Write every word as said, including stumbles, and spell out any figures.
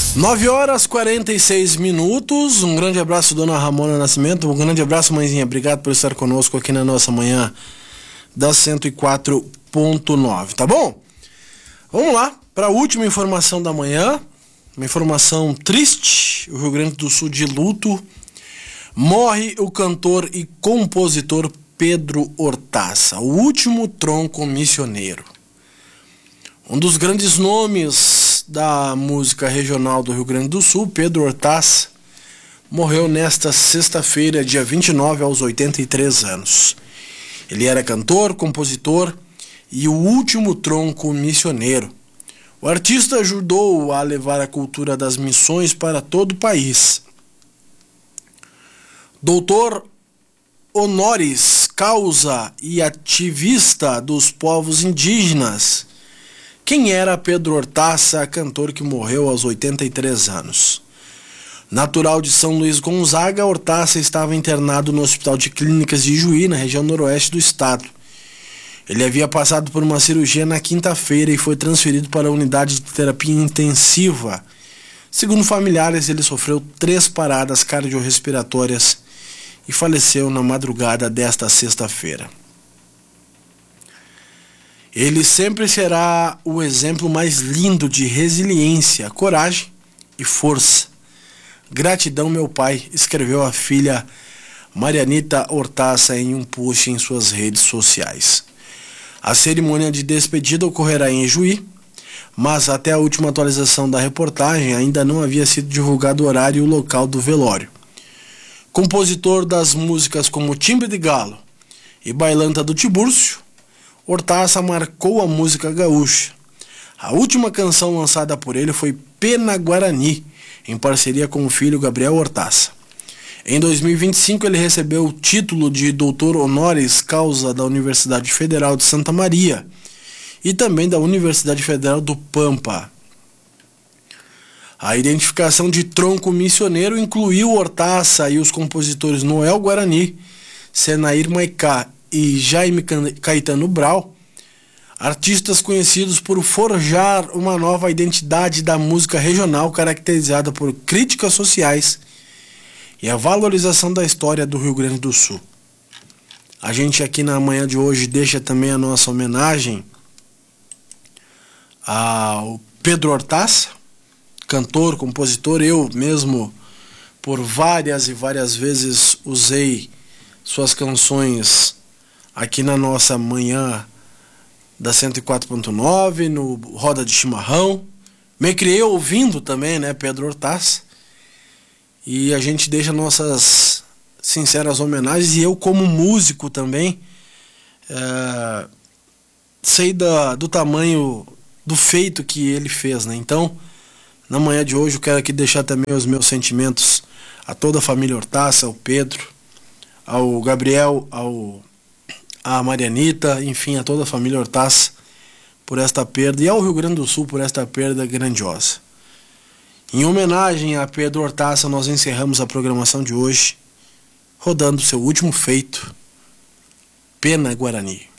nove horas e quarenta e seis minutos. Um grande abraço, dona Ramona Nascimento. Um grande abraço, mãezinha. Obrigado por estar conosco aqui na nossa manhã da cento e quatro ponto nove, tá bom? Vamos lá para a última informação da manhã. Uma informação triste. O Rio Grande do Sul de luto. Morre o cantor e compositor Pedro Hortaça, o último tronco missioneiro. Um dos grandes nomes da música regional do Rio Grande do Sul, Pedro Hortaça, morreu nesta sexta-feira, dia vinte e nove, aos oitenta e três anos. Ele era cantor, compositor e o último tronco missioneiro. O artista ajudou a levar a cultura das missões para todo o país. Doutor honoris causa e ativista dos povos indígenas. Quem era Pedro Hortaça, cantor que morreu aos oitenta e três anos? Natural de São Luís Gonzaga, Hortaça estava internado no Hospital de Clínicas de Juí, na região noroeste do estado. Ele havia passado por uma cirurgia na quinta-feira e foi transferido para a unidade de terapia intensiva. Segundo familiares, ele sofreu três paradas cardiorrespiratórias e faleceu na madrugada desta sexta-feira. Ele sempre será o exemplo mais lindo de resiliência, coragem e força. Gratidão, meu pai, escreveu a filha Marianita Hortaça em um post em suas redes sociais. A cerimônia de despedida ocorrerá em Juí, mas até a última atualização da reportagem ainda não havia sido divulgado o horário e o local do velório. Compositor das músicas como Timbre de Galo e Bailanta do Tibúrcio, Hortaça marcou a música gaúcha. A última canção lançada por ele foi Pena Guarani, em parceria com o filho Gabriel Hortaça. Em dois mil e vinte e cinco, ele recebeu o título de doutor honoris causa da Universidade Federal de Santa Maria e também da Universidade Federal do Pampa. A identificação de tronco missioneiro incluiu Hortaça e os compositores Noel Guarani, Senair Maicá e Jaime Caetano Brau, artistas conhecidos por forjar uma nova identidade da música regional caracterizada por críticas sociais e a valorização da história do Rio Grande do Sul. A gente aqui na manhã de hoje deixa também a nossa homenagem ao Pedro Hortaça, cantor, compositor. Eu mesmo, por várias e várias vezes, usei suas canções aqui na nossa manhã da cento e quatro ponto nove, no Roda de Chimarrão. Me criei ouvindo também, né, Pedro Hortaça. E a gente deixa nossas sinceras homenagens. E eu, como músico também, é, sei da, do tamanho, do feito que ele fez, né? Então, na manhã de hoje eu quero aqui deixar também os meus sentimentos a toda a família Hortaça, ao Pedro, ao Gabriel, ao, a Marianita, enfim, a toda a família Hortaça por esta perda e ao Rio Grande do Sul por esta perda grandiosa. Em homenagem a Pedro Hortaça, nós encerramos a programação de hoje rodando seu último feito, Pena Guarani.